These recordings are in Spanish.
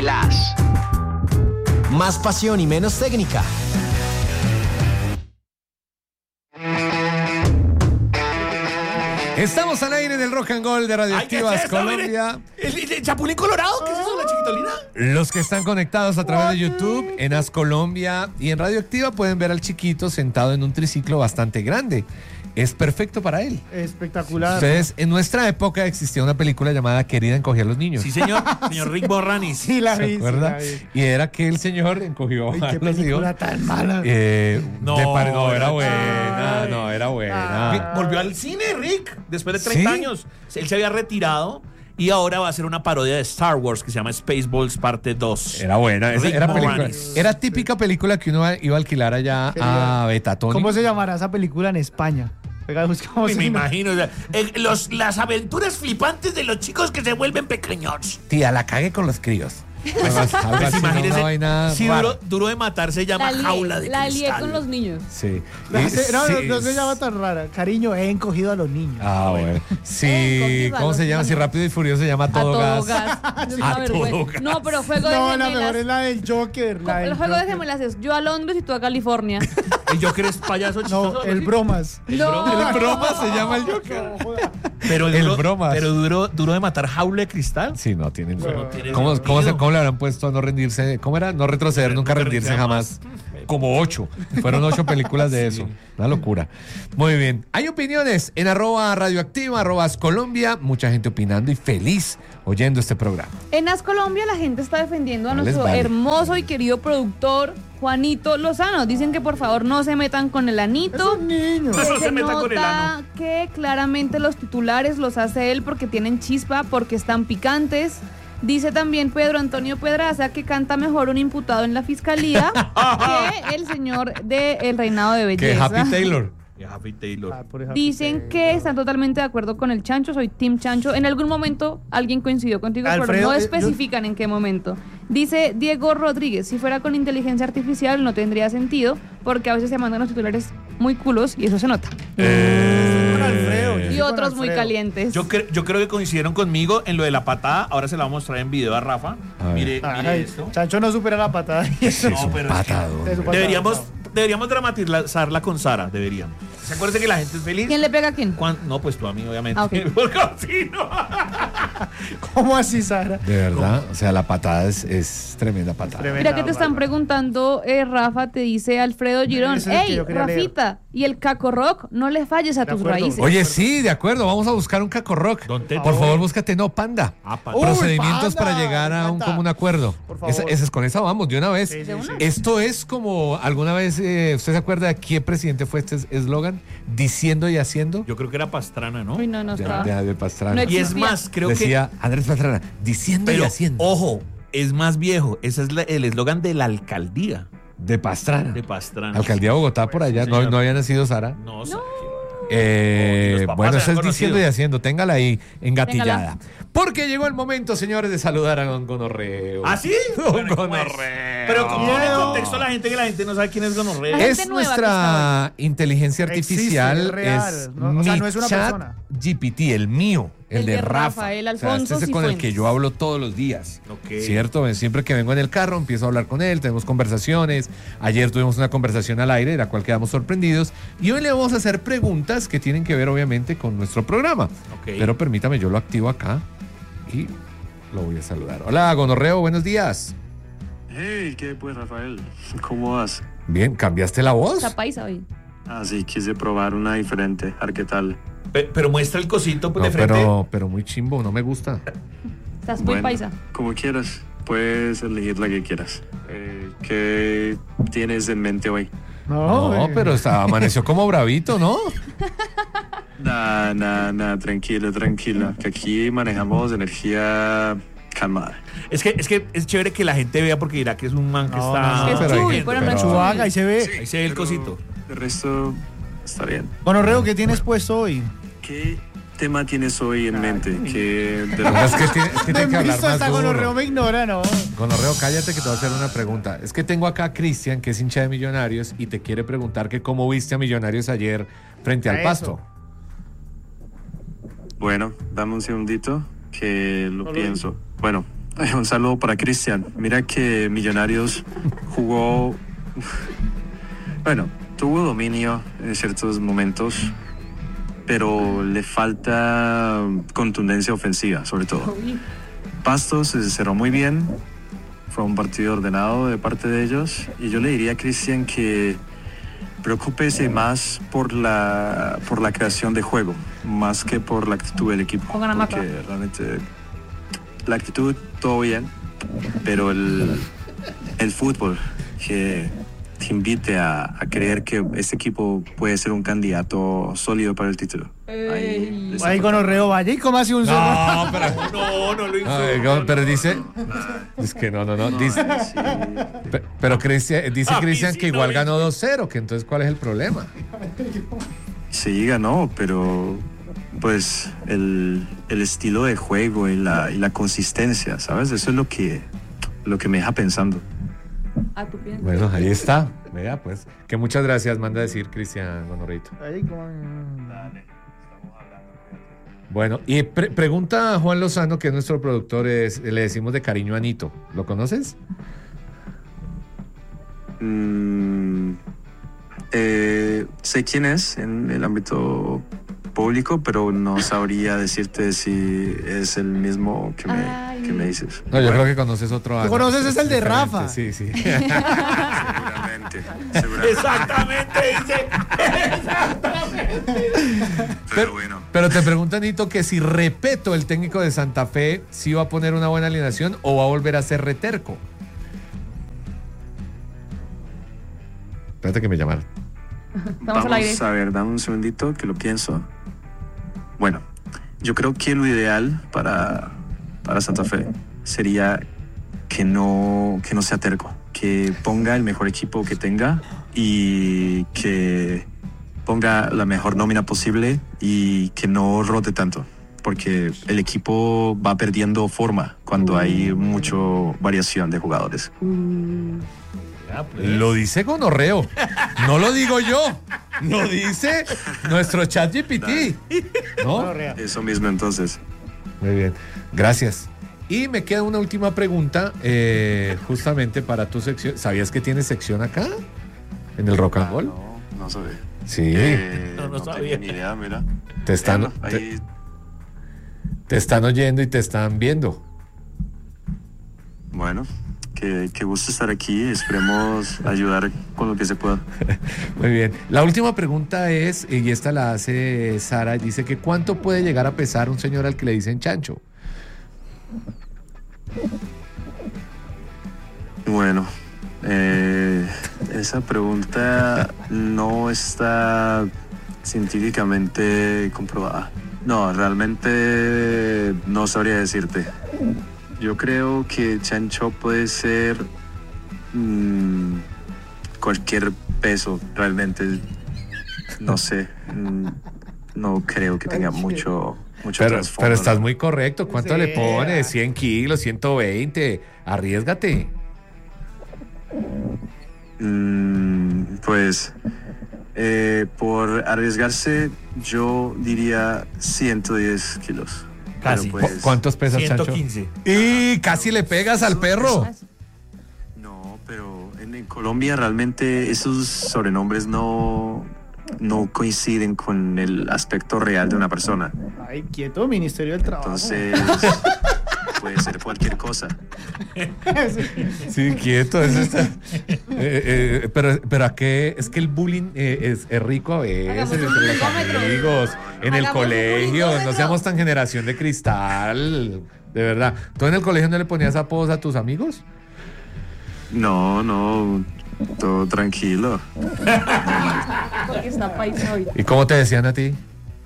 de las. Más pasión y menos técnica. Estamos al aire del Rock and Roll de Radioactivas Colombia. ¿El Chapulín Colorado? ¿Qué es eso, la chiquitolina? Los que están conectados a través de YouTube, en As Colombia y en Radioactiva pueden ver al chiquito sentado en un triciclo bastante grande. Es perfecto para él. Espectacular. Ustedes, en nuestra época existía una película llamada Querida encogía a los niños. Sí, señor. Señor Rick Moranis. Sí, la ¿Se vi. acuerda? Sí, la vi. Y era que el señor encogió Uy, a qué los película hijos. tan mala. No, era buena. Ay. No, era buena. Rick volvió al cine, Rick, después de 30 ¿Sí? años. Él se había retirado y ahora va a hacer una parodia de Star Wars que se llama Spaceballs Parte 2. Era buena. Rick Era película. Moranis. Era típica película que uno iba a alquilar allá a Betatoni. ¿Cómo se llamará esa película en España? Oiga, buscamos Me una. imagino. O sea, las aventuras flipantes de los chicos que se vuelven pequeños. Tía, la cagué con los críos. Algo así, Pues una imagínese, vaina si rara. duro de matar se llama Jaula de La Cristal. lié con los niños. Sí. No, Sí. no se llama tan rara. Cariño, he encogido a los niños. Ah, bueno. Sí, Cogido a ¿cómo los se llama? Si niños. Rápido y Furioso se llama A Todo todo Gas. gas. Es A una todo vergüenza. gas. No, pero Juego de No, Gemelas. la mejor es la del Joker. La El del Juego de Joker. Gemelas es yo a Londres y tú a California. ¿El Joker es payaso chistoso? No, el ¿sí? bromas. No. El broma se llama el Joker. No, joda. Pero El duro, bromas. Pero duro de matar Jaula de Cristal. Sí, no, tienen. No tiene ¿Cómo sentido. le habrán puesto a no rendirse? ¿Cómo era? No retroceder, nunca Nunca rendirse rendirse jamás. Como 8. Fueron 8 películas de eso. Una locura. Muy bien. Hay opiniones en @radioactiva, @Colombia. Mucha gente opinando y feliz oyendo este programa. En As Colombia la gente está defendiendo a No les nuestro vale. hermoso y querido productor Juanito Lozano. Dicen que por favor no se metan con el anito. Esos niños. Que No se se meta con el nota ano. que claramente los titulares los hace él porque tienen chispa, porque están picantes. Dice también Pedro Antonio Pedraza que canta mejor un imputado en la fiscalía que el señor del reinado de Que belleza. Happy Taylor. Happy Taylor. Ah, por ejemplo, Dicen que están totalmente de acuerdo con el Chancho, soy Team Chancho. En algún momento alguien coincidió contigo, pero Alfredo, no yo- especifican en qué momento. Dice Diego Rodríguez, si fuera con inteligencia artificial no tendría sentido, porque a veces se mandan los titulares muy culos y eso se nota. con Alfredo, yo Y estoy con otros muy Alfredo. calientes. Yo creo que coincidieron conmigo en lo de la patada. Ahora se la voy a mostrar en video a Rafa. A ver. Mire Ay, esto. Chancho no supera la patada. No, pero es que Patado. Eso pasa. deberíamos dramatizarla con Sara, deberíamos. ¿Se acuerdan que la gente es feliz? ¿Quién le pega a quién? No, pues tú a mí, obviamente. Ah, ok. Porque si no. ¿Cómo así, Sara? De verdad. O sea, la patada es tremenda patada. Tremenda. Mira que te están Bárbara. preguntando, Rafa, te dice Alfredo Girón. Ese es el que ¡Ey, yo quería leer. Rafita! Y el Caco Rock, no le falles a De tus acuerdo. raíces. Oye, sí, de acuerdo. Vamos a buscar un Caco Rock. Don Teto. Por favor, búscate No Panda. Ah, Panda. Uy, Procedimientos Panda, para llegar me a un encanta. común acuerdo. Por favor. Esa es con esa vamos, de una vez. Sí, sí, sí. Esto es como alguna vez, ¿usted se acuerda de qué presidente fue este eslogan? Diciendo y haciendo. Yo creo que era Pastrana, ¿no? Uy, no estaba. De Pastrana. No Y es existía. más, creo Decía Andrés Pastrana, diciendo y Pero, haciendo. ojo, es más viejo. Ese es el eslogan de la alcaldía De Pastrana. de Pastrana. Alcaldía de Bogotá por allá. Sí, No, señor. no había nacido Sara. No, sé. Eh, Y los papás bueno, se eso han es diciendo conocido. y haciendo. Téngala ahí engatillada. Téngala. Porque llegó el momento, señores, de saludar a Don Gonorreo. ¿Ah, sí? Don Bueno, ¿cómo es? Gonorreo. Pero como en Miedo. contexto a la gente que la gente no sabe quién es Gonorrea. Gente Es nueva que nuestra inteligencia Existe, artificial. es real, ¿no? O sea, no es una chat persona. GPT, el mío, el, El de de Rafa. Rafael O sea, Alfonso este es con el Cifuentes. que yo hablo todos los días. Ok. ¿Cierto? Siempre que vengo en el carro empiezo a hablar con él, tenemos conversaciones. Ayer tuvimos una conversación al aire, de la cual quedamos sorprendidos. Y hoy le vamos a hacer preguntas que tienen que ver, obviamente, con nuestro programa. Ok. Pero permítame, yo lo activo acá y lo voy a saludar. Hola, Gonorreo, buenos días. Hey, ¿qué pues, Rafael? ¿Cómo vas? Bien, ¿cambiaste la voz? Está paisa hoy. Ah, sí, quise probar una diferente. A ver qué tal. Pero muestra el cosito pues, No, de frente. pero muy chimbo, no me gusta. Estás muy Bueno, paisa. como quieras. Puedes elegir la que quieras. ¿Qué tienes en mente hoy? No, pero amaneció como bravito, ¿no? Nah, tranquila. Que aquí manejamos energía calmada. Es que es chévere que la gente vea porque dirá que es un man que No, está. no, Es pero hay chuy, gente, pero no es pero- Chubaca, chuy. ahí se ve. Ahí se ve el Pero cosito. De resto, está bien. Gonorreo, ¿qué tienes puesto hoy? ¿Qué tema tienes hoy en mente? ¿Qué de No, es que tiene que hablar Visto, más hasta duro. Gonorreo me ignora, ¿no? Gonorreo, cállate que te voy a hacer una pregunta. Es que tengo acá a Cristian, que es hincha de Millonarios, y te quiere preguntar que cómo viste a Millonarios ayer frente al Eso. Pasto. Bueno, dame un segundito que lo pienso. Bueno, Un saludo para Cristian. Mira que Millonarios jugó, bueno, tuvo dominio en ciertos momentos, pero le falta contundencia ofensiva, sobre todo. Pasto se cerró muy bien, fue un partido ordenado de parte de ellos, y yo le diría a Cristian que preocúpese más por la creación de juego, más que por la actitud del equipo. Pongan a Maca. Porque realmente la actitud, todo bien, pero el fútbol que te invite a creer que este equipo puede ser un candidato sólido para el título. Ahí con Orreo vaya y cómo hace un No, pero, No lo no, pero dice. Es que no. Dice, pero dice Cristian sí que no igual le- ganó 2-0, que entonces ¿cuál es el problema? Sí, ganó, pero pues el estilo de juego y la consistencia, ¿sabes? Eso es lo que me deja pensando. A tu piensa. Bueno, ahí está. Vea, pues. Que muchas gracias, manda a decir Cristian Gonorrito. Ahí como- Bueno, y pregunta a Juan Lozano, que es nuestro productor, le decimos de cariño a Anito. ¿Lo conoces? Sé quién es en el ámbito público, pero no sabría decirte si es el mismo Ay. que me dices. No, yo creo que conoces otro Ana. conoces es el de diferente, Rafa. Sí. Seguramente. Exactamente, dice. Pero bueno. Pero te pregunta Anito que si Repeto, el técnico de Santa Fe, si va a poner una buena alineación o va a volver a ser reterco. Espérate que me llamaron. Estamos al aire. Vamos a ver, dame un segundito que lo pienso. Bueno, yo creo que lo ideal para Santa Fe sería que no sea terco, que ponga el mejor equipo que tenga y que ponga la mejor nómina posible y que no rote tanto, porque el equipo va perdiendo forma cuando hay mucha variación de jugadores. Lo dice Gonorreo. No lo digo yo. Lo dice nuestro chat GPT. ¿No? Eso mismo entonces. Muy bien. Gracias. Y me queda una última pregunta, justamente para tu sección. ¿Sabías que tienes sección acá? En el Rock and Roll. No sabía. Sí. No tenía sabía. ni idea, mira. Te están, Bueno, ahí te están oyendo y te están viendo. Bueno, qué gusto estar aquí. Esperemos ayudar con lo que se pueda. Muy bien. La última pregunta es, y esta la hace Sara, dice que ¿cuánto puede llegar a pesar un señor al que le dicen chancho? Bueno, esa pregunta no está científicamente comprobada. No, realmente no sabría decirte. Yo creo que chancho puede ser cualquier peso, realmente. No sé, no creo que tenga mucho trasfondo. Pero estás muy correcto. ¿Cuánto Sí. le pones? ¿100 kilos? ¿120? Arriésgate. Pues por arriesgarse yo diría 110 kilos. Casi. Pero pues, ¿Cuántos pesas, Chancho? 115. Y casi le pegas al perro. no, pero en Colombia realmente esos sobrenombres no coinciden con el aspecto real de una persona. Ay, quieto, Ministerio del Trabajo. Entonces puede ser cualquier cosa. Sí, quieto. Eso está. Pero ¿a qué? Es que el bullying es rico a veces Hagamos un entre los bullyingómetro. amigos, en el Hagamos un colegio. No bullyingómetro. seamos tan generación de cristal. De verdad. ¿Tú en el colegio no le ponías apodos a tus amigos? No, todo tranquilo. Porque está paisa hoy. ¿Y cómo te decían a ti?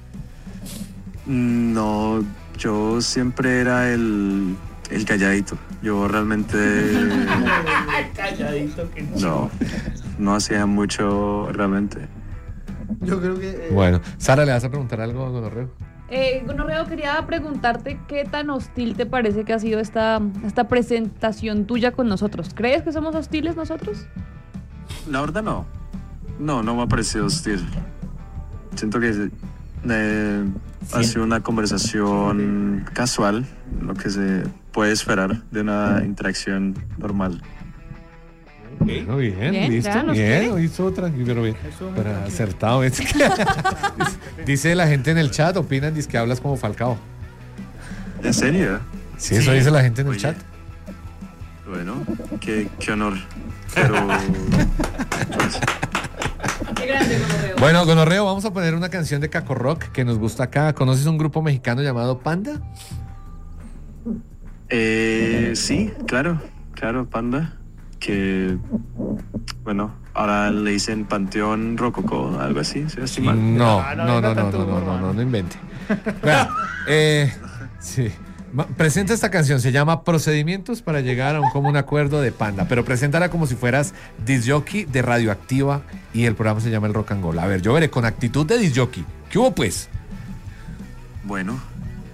No, yo siempre era el calladito. Yo realmente Calladito que no hacía mucho realmente. Yo creo que. Bueno, Sara, ¿le vas a preguntar algo a Gonorreo? Gonorreo, quería preguntarte qué tan hostil te parece que ha sido esta presentación tuya con nosotros. ¿Crees que somos hostiles nosotros? La verdad no me ha parecido hostil. Siento que ha sido una conversación casual, lo que se puede esperar de una interacción normal. Bueno, bien, Bien, listo, ya nos bien, quiere. hizo tranquilo, pero bien. Pero acertado. Es que- dice la gente en el chat, opinan, dice que hablas como Falcao. ¿En serio? Sí, eso dice la gente en el Oye. chat. Bueno, qué honor. Pero pues, Qué grande, Gonorreo. Bueno, Gonorreo, vamos a poner una canción de Caco Rock que nos gusta acá. ¿Conoces un grupo mexicano llamado Panda? sí, claro, Panda. Que, bueno, ahora le dicen Panteón Rococó, algo así, si no estoy mal. No invente. Bueno, sí. Presenta esta canción, se llama Procedimientos para llegar a un común acuerdo de Panda, pero preséntala como si fueras disc-jockey de Radioactiva y el programa se llama El Rock and Roll. A ver, yo veré con actitud de disc-jockey. ¿Qué hubo pues? Bueno,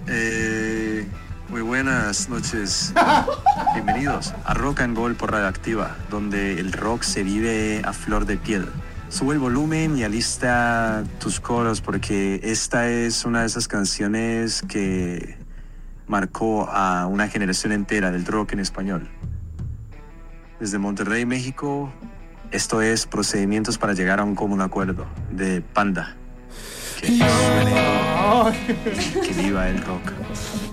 muy buenas noches. Bienvenidos a Rock and Roll por Radioactiva, donde el rock se vive a flor de piel. Sube el volumen y alista tus coros porque esta es una de esas canciones que marcó a una generación entera del rock en español. Desde Monterrey, México, esto es Procedimientos para llegar a un común acuerdo de Panda. Que suene, que viva el rock.